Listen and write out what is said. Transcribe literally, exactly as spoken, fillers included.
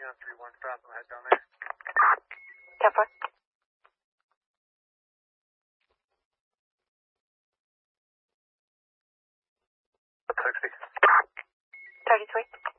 on three one, stop and head down there. ten four. sixty. thirty-three.